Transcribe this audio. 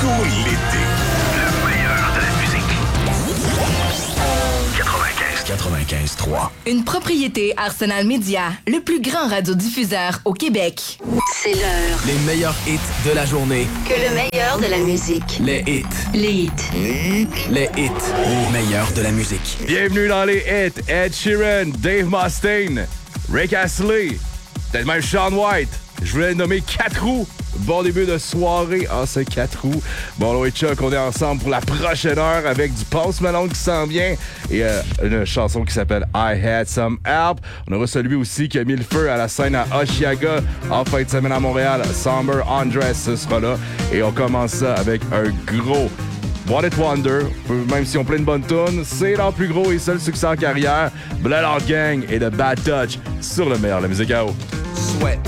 Cool l'été. Le meilleur de la musique. 95.3. Une propriété Arsenal Media, le plus grand radiodiffuseur au Québec. C'est l'heure Les meilleurs hits de la journée. que le meilleur de la musique. Les hits. Les hits. Les hits. Au meilleur de la musique. Bienvenue dans les hits. Ed Sheeran, Dave Mustaine, Rick Astley, peut-être même Shaun White. Je voulais nommer 4 roues. Bon début de soirée en ce 4 roues. Bon, Lo et Chuck, on est ensemble pour la prochaine heure avec du Post Malone qui s'en vient et une chanson qui s'appelle I Had Some Help. On aura celui aussi qui a mis le feu à la scène à Oshiaga en fin de semaine à Montréal. Somber Undress sera là. Et on commence ça avec un gros What It Wonder. Même si on plein de bonnes tunes, c'est leur plus gros et seul succès en carrière. Bloodhound Gang et The Bad Touch sur le meilleur de la musique à eau. Sweat.